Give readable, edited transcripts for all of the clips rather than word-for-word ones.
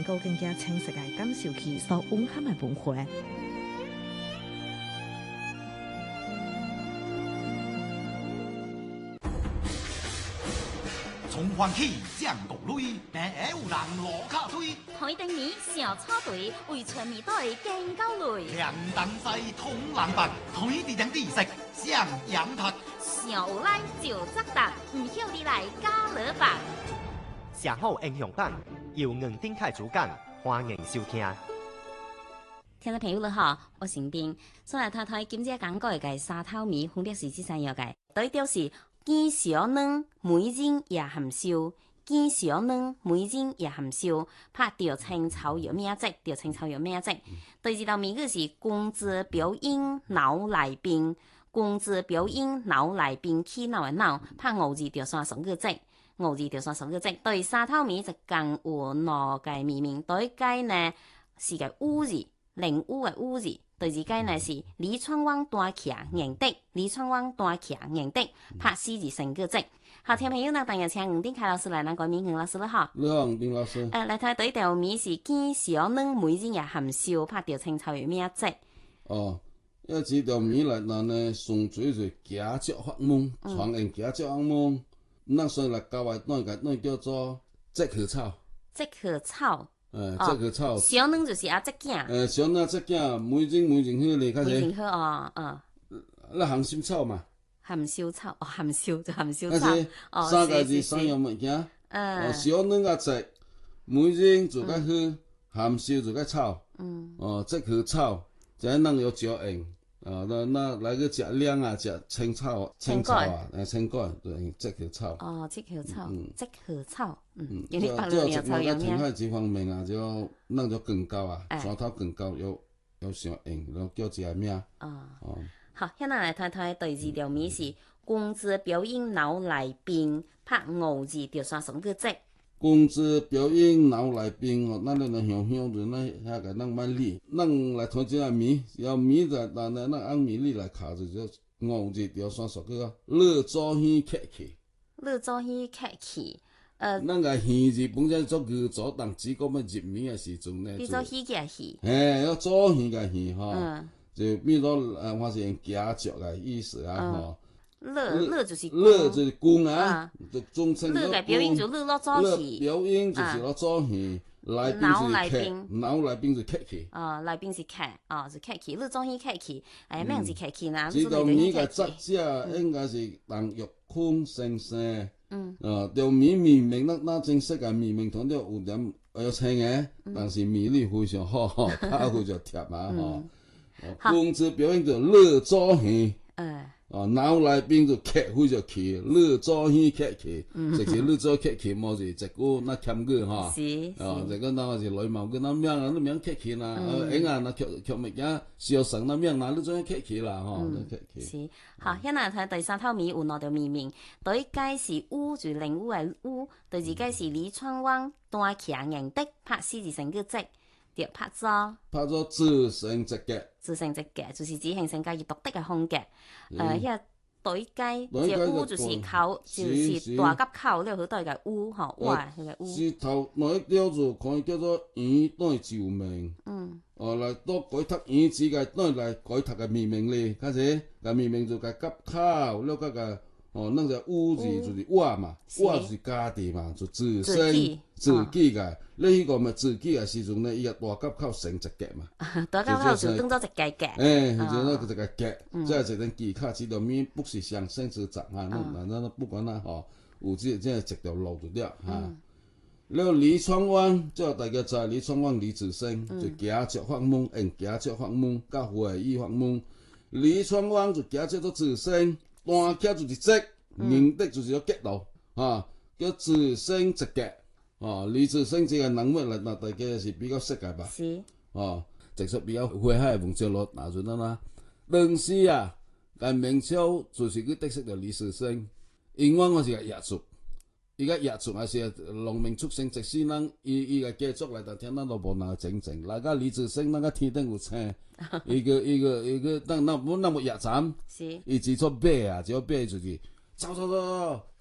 高更加清晰嘅感受其所蕴含嘅文化。 從環起將國類，但有人落卡推， 台頂面小草隊為全面隊更高類， 兩等西通冷白，台地等地食上飲拍， 上有來就責答，唔曉你來加勒白。 寫好英雄版，由吳丁凱主講，歡迎收聽。 聽眾朋友你好，我成斌，所來睇睇今朝講過嘅沙頭米分別是這三樣嘅，對調是見小嫩每人也含笑，見小嫩每人也含笑，拍調青草有咩跡？調青草有咩跡？對這道名句是公子表演鬧來賓，公子表演鬧來賓起鬧嘅鬧，拍五字調算雙個跡，五字調算雙個跡。對沙頭米就更有鬧嘅命名，對解呢是個烏字，靈烏嘅烏字。對自己呢是李創旺大騎贏的，李創旺大騎贏的，拍四字成個跡。好，聽朋友呢，當日請吳丁凱老師來，講明吳老師啦，哈。 你好，吳丁老師。 來睇對條米是見小嫩每人也含笑，拍條青草有咩跡？ 哦，一這條米來呢，純粹是假作發夢，傳言假作發夢，那所以來教外那叫做即殼草。 即殼草。 即殼草。 小嫩就是阿即囝。 小嫩即囝，每人迄個較濟。 每人好那含笑草嘛。 含笑草，含笑就含笑草。 三個字三樣物件。小嫩啊即，每人就較好，含笑就較草。即殼草，就咱有嚼用。那來個食涼啊，食青草啊，青稞，對，即殼草。 即殼草，即殼草， 有啲白鳥草有咩？填這方面啊，就弄咗更高啊，山頭更高，有上用，然後叫一個名。 好，現在來睇睇第二條米是公子表演鬧來賓，拍五字調算什麼個跡？ 公子表演鬧來賓，咱咧香香就遐個咱買米，咱來睇這個米，要米就咱按米粒來卡就五字調算數個樂早耳客氣。 樂早耳客氣， 咱個耳字本身做句早當只講要入米嘅時陣咧， 你做耳嘅耳。 要早耳嘅耳吼，就變咗我是用假作嘅意思啊吼。 樂就是樂就是公啊，就中稱樂嘅表演就樂落早起， 表演就是落早起，來賓是客，鬧來賓是客氣。 來賓是客，是客氣，樂早起客氣，咩是客氣呢？ 這道米嘅作者應該是鄧玉坤先生。條米命名那正式嘅命名同啲有點有稱嘅，但是米粒非常好，它非常貼啊吼。公子表演就樂早起。鬧來賓就客非常氣，樂早起客氣，就是樂早客氣，冇是一個那欠句哈。 是。 這個那是禮貌，跟那名啊，那名客氣啦，那劇物件小神那名那樂早客氣啦，哈，客氣。 是。好，現在睇第三套米有哪條命名？對解是烏就靈烏嘅烏，對字解是李創旺大騎贏的，拍四字成個跡。拍咗自成一格， 自成一格就是指形成家己獨特嘅風格。迄對解，隻烏就是口，就是大甲口了，好多個烏吼，哇，迄個烏。 是頭那一叫做可以叫做圓對照明。來多改讀圓字嘅，當來改讀嘅命名咧，開始個命名就個甲口了個。那個烏字就是我嘛，我就是家己嘛，就自身自己嘅。你迄個咪自己嘅時陣咧，伊個大甲口成一格嘛， 大甲口就當作一格格。 就那個一個格，這係一種技巧，這條米不是相生之長啊，那不管啦，有這一條路就了哈。了李創旺，即係大家知李創旺李子升，就假作發夢，假作發夢，甲會議發夢。李創旺就假作做子升。單腳就是積，明的就是有結路，叫自升一格，李自升這個人物嚟，大家是比較識嘅吧？ 是， 直說比較會海vùng朝落拿住啦。當時啊，但明朝就是佢得識到李自升，因為我是個彝族，伊個彝族也是農民出身，即使咱伊個家族嚟，但聽咱都無能整整，那個李自升那個天頂有青。一個，那麼野慘，伊只做馬啊，只要馬就是走，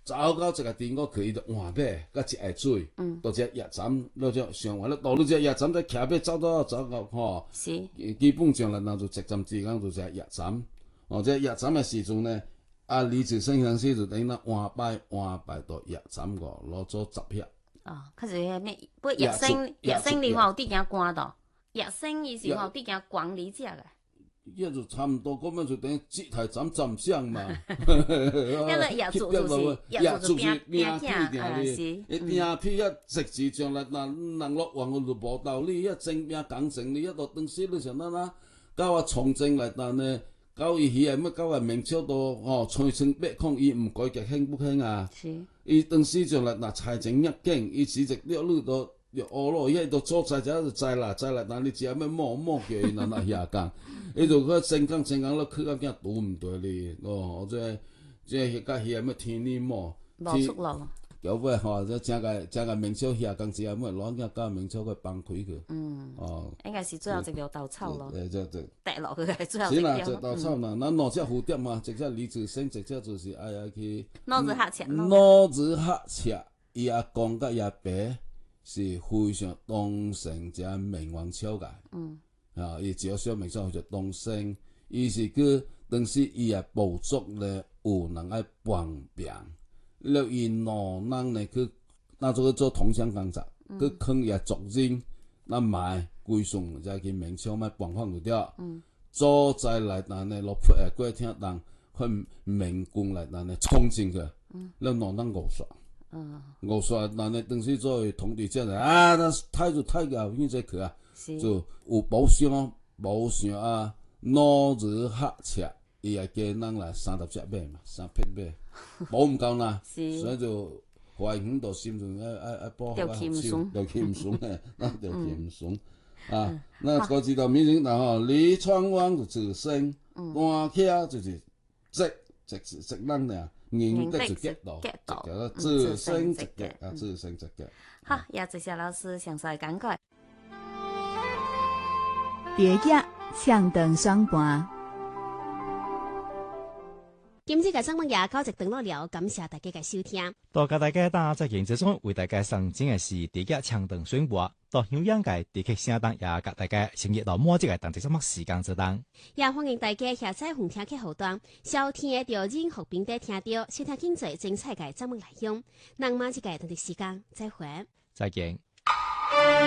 走到一個地方去，伊就換馬，甲一下水，到只驛站，落只上完了，到你只驛站再騎馬走到吼， 是基本上來咱就直站之間就只驛站，哦，這驛站嘅時陣呢，李自成先生就等於換擺到驛站個攞咗集票。 哦，佢就係咩？不過驛升你話有啲件關到，驛升以前話有啲件關你只嘅。 一就差唔多，咁樣就等於節台站上嘛。 一個驛族就是驛族邊是， 邊片一直字上嚟，人落雲我就無道理，一正邊講成你一個東西你上啦，搞啊從政嚟，但呢搞伊起係乜搞啊明朝到哦，財政八空伊唔改革興不興啊？是，伊東西上嚟嗱財政一經，伊市值了路到。又學咯，伊度做菜就栽啦，但你只係咩摸叫伊嗱下降，伊就佢正講咯，佢咁樣賭唔對哩，哦，即係家係咩天呢摸， 攞出路， 有尾吼，即正個明朝下降只係咩攞嘅家明朝佢崩潰佢，哦， 應該是最後一條稻草咯，跌落去嘅最後一條。是啦，就稻草啦，咱攞隻蝴蝶嘛，直接李自成直接就是哎呀去，腦子黑赤，伊阿公甲伊阿爸。是非常當成只明王朝嘅，伊只要小明朝就當成，伊是佢當時伊嘅部族咧有人愛幫病，了伊老人咧佢那做同鄉工作，佢坑伊族人，那買歸順就去明朝咪幫翻佢掉，做在來但咧落魄誒過聽人去明宮來但咧衝進去，了老人誤殺。我說那你等時作為統治者嚟啊，那態度太高，現在佢啊，就有保障啊，腦子黑赤，伊係叫人來30隻馬嘛，3匹馬，保唔夠啦，所以就懷疑到心中愛保下少，就欠損嘅，那就欠損啊。那個知道名人嗱吼，李創旺就自升，換起就是直人咧。認得就 get 到，自升直嘅啊，自升直嘅。 好，也謝謝老師詳細講解。 第一唱斷雙盤。 今次嘅節目也到這段落了，感謝大家嘅收聽。 多謝大家打在現實中為大家上演嘅是第一唱斷雙盤。到香港嘅地區聲檔也給大家成日到每一個當節目時間做檔， 也歡迎大家下載紅聽客戶端，收聽到任何平台聽到，收聽經濟精彩嘅節目內容。那麼這個當節時間再會， 再見。